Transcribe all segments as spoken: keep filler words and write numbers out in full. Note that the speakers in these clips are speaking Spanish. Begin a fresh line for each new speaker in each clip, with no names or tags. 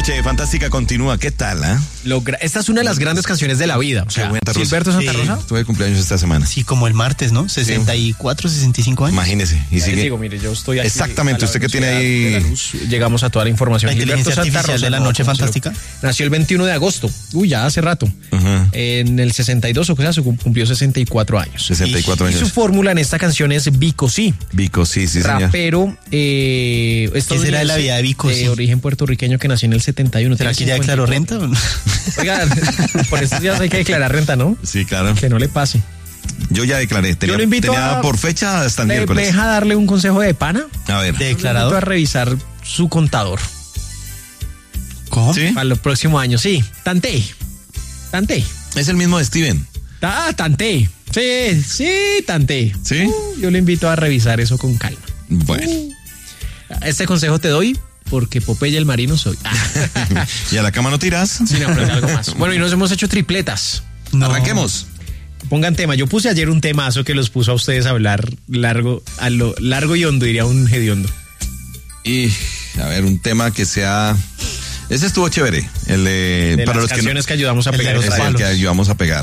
Noche Fantástica continúa. ¿Qué tal, ah?
¿eh? Esta es una de las grandes canciones de la vida. O sea, Gilberto Santa
sí,
Rosa.
Tuve cumpleaños esta semana.
Sí, como el martes, ¿no? sesenta y cuatro, sesenta y cinco años.
Imagínese. Y sigue.
Digo, mire, yo estoy aquí.
Exactamente, usted que tiene ahí.
Luz, llegamos a toda la información.
La inteligencia artificial de la Noche Fantástica.
Nació el veintiuno de agosto. Uy, ya hace rato.
Uh-huh.
En el sesenta y dos, o sea, cumplió sesenta y cuatro años.
sesenta y cuatro
y,
años.
Y su fórmula en esta canción es Vico Sí.
Vico Sí, sí, señor.
Rapero. Eh,
¿Qué será de la vida de Vico Sí?
De origen puertorriqueño que nació en el setenta y uno.
¿Será que ya declaró renta?
Oiga, por estos días hay que declarar renta, ¿no?
Sí, claro.
Que no le pase.
Yo ya declaré. Tenía,
Yo lo invito
tenía
a,
por fecha hasta el
¿Me
miércoles.
deja darle un consejo de pana?
A ver.
¿De declarador?
Lo invito a revisar su contador.
¿Cómo?
¿Sí?
Para los próximos años, sí. Tanté. Tanté.
Es el mismo de Steven.
Ah, tanté. Sí, sí, tanté.
¿Sí?
Uh, yo le invito a revisar eso con calma.
Bueno.
Uh, este consejo te doy porque Popeye el marino soy. Ah.
¿Y a la cama no tiras?
Sí, no, pero algo más. Bueno, y nos hemos hecho tripletas.
No.
Arranquemos.
Pongan tema. Yo puse ayer un temazo que los puso a ustedes a hablar largo, a lo largo y hondo, diría un hediondo.
Y, a ver, un tema que sea... Ese estuvo chévere. El de...
De
para
las
los
canciones
que,
que ayudamos a
el de
pegar.
los
es el
palos.
que ayudamos a pegar.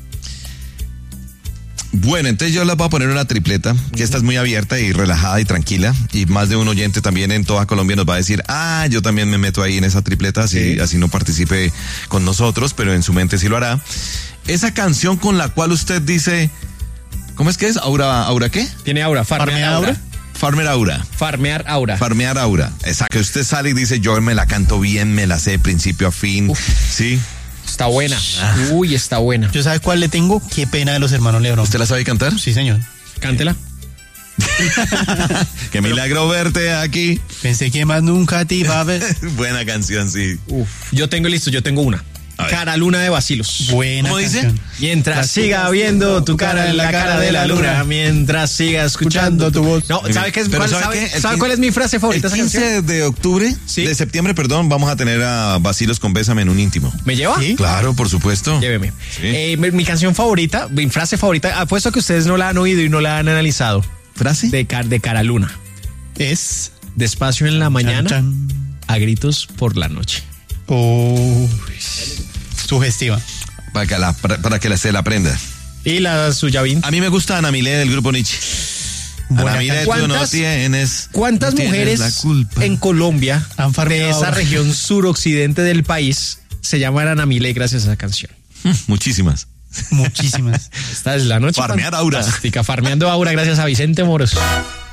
Bueno, entonces yo les voy a poner una tripleta, que esta es muy abierta y relajada y tranquila, y más de un oyente también en toda Colombia nos va a decir, ah, yo también me meto ahí en esa tripleta, así,
Sí.
así no participe con nosotros, pero en su mente sí lo hará. Esa canción con la cual usted dice, ¿cómo es que es? ¿Aura, Aura qué?
Tiene aura. Farmear
¿Farmear
aura.
aura?
Farmer Aura.
Farmear aura.
Farmear Aura. Exacto. Que usted sale y dice, yo me la canto bien, me la sé de principio a fin.
Uf.
Sí.
Está buena. Uy, está buena.
¿Yo sabe cuál le tengo? Qué pena de los hermanos Lebrón.
¿Usted la sabe cantar?
Sí, señor.
Cántela.
Qué milagro verte aquí.
Pensé que más nunca te iba a ver.
Buena canción, sí.
Uf. Yo tengo listo, yo tengo una.
A ver.
Cara Luna de Bacilos.
Buena
¿Cómo dice?
canción.
Mientras
Las
siga
cosas
viendo tu cara en la cara de la luna, mientras siga escuchando tu voz. No, ¿sabe qué es?
Pero
¿Cuál,
¿sabe
sabe,
qué? El
¿sabe
quin-
cuál es mi frase favorita?
El
de esa canción?
quince de octubre,
Sí.
de septiembre, perdón, vamos a tener a Bacilos con Bésame en un íntimo.
¿Me lleva?
Sí.
Claro, por supuesto.
Lléveme.
Sí.
Eh, mi, mi canción favorita, mi frase favorita, apuesto que ustedes no la han oído y no la han analizado.
¿Frase?
De, car- de Cara Luna.
Es...
Despacio en la mañana,
Chan, chan.
a gritos por la noche.
Uy, sugestiva.
Para que, la, para, para que la, se la aprenda.
Y la suya Vin.
A mí me gusta Ana Milé del grupo Nietzsche.
Buena
Ana Milé,
canción.
tú no
¿Cuántas-
tienes.
¿Cuántas
no tienes
mujeres
la culpa.
en Colombia,
Han
de
farmeado
esa
ahora.
región suroccidente del país, se llaman Ana Milé gracias a esa canción?
Mm, Muchísimas.
Muchísimas.
Esta es la noche
Farmear aura.
fantástica. Farmeando aura gracias a Vicente Moros.